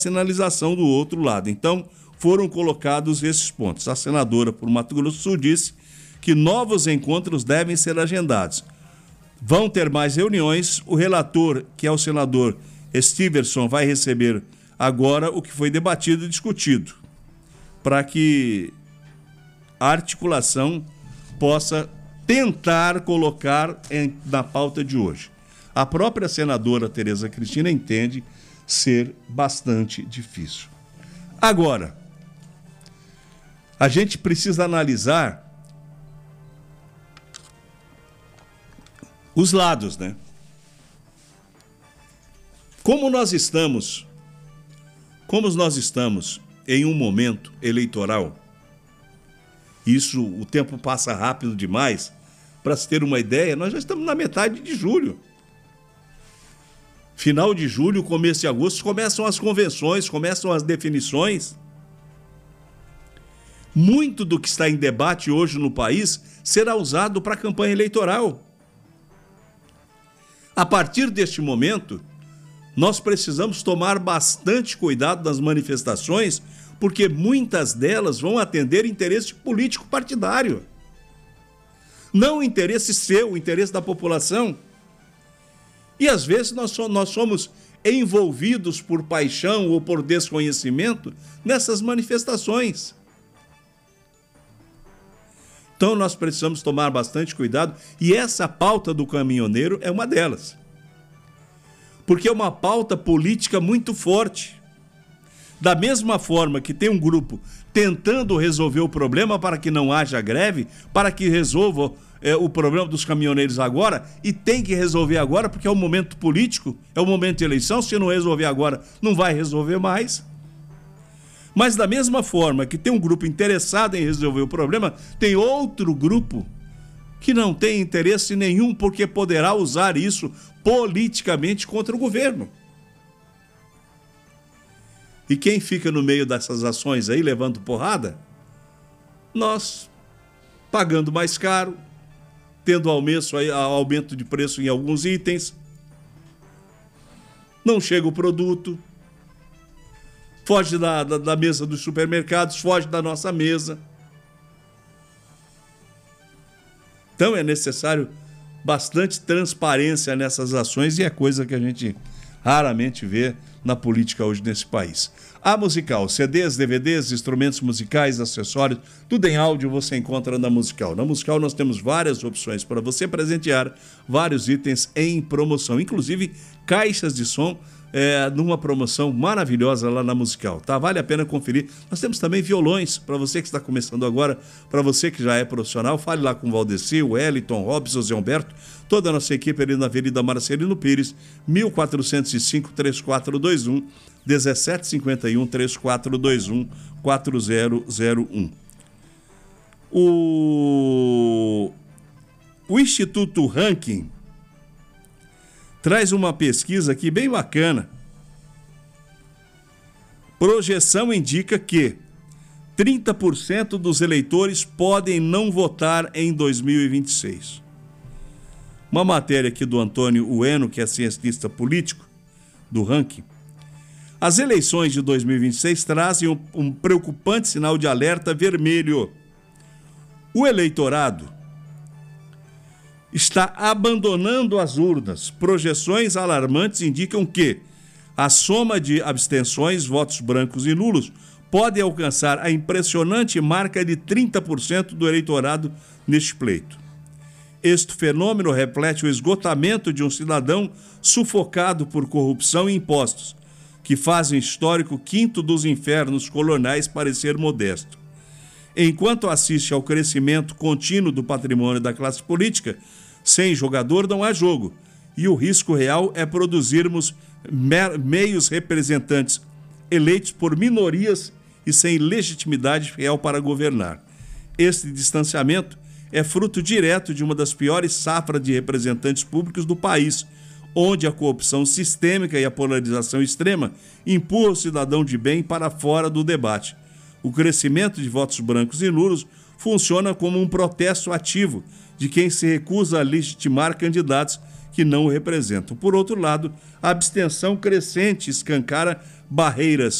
sinalização do outro lado. Então, foram colocados esses pontos. A senadora por Mato Grosso do Sul disse que novos encontros devem ser agendados. Vão ter mais reuniões. O relator, que é o senador Stiverson, vai receber agora o que foi debatido e discutido, para que a articulação possa tentar colocar na pauta de hoje. A própria senadora Tereza Cristina entende ser bastante difícil. Agora, a gente precisa analisar os lados, né? Como nós estamos em um momento eleitoral, isso, o tempo passa rápido demais. Para se ter uma ideia, nós já estamos na metade de julho. Final de julho, começo de agosto, começam as convenções, começam as definições. Muito do que está em debate hoje no país será usado para a campanha eleitoral. A partir deste momento, nós precisamos tomar bastante cuidado nas manifestações, porque muitas delas vão atender interesse político partidário. Não o interesse seu, o interesse da população. E às vezes nós somos envolvidos por paixão ou por desconhecimento nessas manifestações. Então nós precisamos tomar bastante cuidado, e essa pauta do caminhoneiro é uma delas. Porque é uma pauta política muito forte. Da mesma forma que tem um grupo tentando resolver o problema para que não haja greve, para que resolva o problema dos caminhoneiros agora, e tem que resolver agora porque é um momento político, é um momento de eleição, se não resolver agora, não vai resolver mais. Mas da mesma forma que tem um grupo interessado em resolver o problema, tem outro grupo que não tem interesse nenhum porque poderá usar isso politicamente contra o governo. E quem fica no meio dessas ações aí, levando porrada? Nós, pagando mais caro, tendo aumento de preço em alguns itens, não chega o produto, foge da mesa dos supermercados, foge da nossa mesa. Então é necessário bastante transparência nessas ações, e é coisa que a gente raramente vê na política hoje nesse país. A Musical, CDs, DVDs, instrumentos musicais, acessórios, tudo em áudio você encontra na Musical. Na Musical nós temos várias opções para você presentear, vários itens em promoção, inclusive caixas de som, numa promoção maravilhosa lá na Musical, tá? Vale a pena conferir. Nós temos também violões, para você que está começando agora, para você que já é profissional, fale lá com o Valdeci, o Wellington, Robson, Zé Humberto, toda a nossa equipe ali na Avenida Marcelino Pires, 1405-3421, 1751-3421-4001. O Instituto Ranking traz uma pesquisa aqui bem bacana. Projeção indica que 30% dos eleitores podem não votar em 2026. Uma matéria aqui do Antônio Ueno, que é cientista político do Ranking. As eleições de 2026 trazem um preocupante sinal de alerta vermelho. O eleitorado está abandonando as urnas. Projeções alarmantes indicam que a soma de abstenções, votos brancos e nulos pode alcançar a impressionante marca de 30% do eleitorado neste pleito. Este fenômeno reflete o esgotamento de um cidadão sufocado por corrupção e impostos, que fazem o histórico quinto dos infernos coloniais parecer modesto. Enquanto assiste ao crescimento contínuo do patrimônio da classe política, sem jogador não há jogo, e o risco real é produzirmos meios representantes eleitos por minorias e sem legitimidade real para governar. Este distanciamento é fruto direto de uma das piores safras de representantes públicos do país, onde a corrupção sistêmica e a polarização extrema empurram o cidadão de bem para fora do debate. O crescimento de votos brancos e nulos funciona como um protesto ativo de quem se recusa a legitimar candidatos que não o representam. Por outro lado, a abstenção crescente escancara barreiras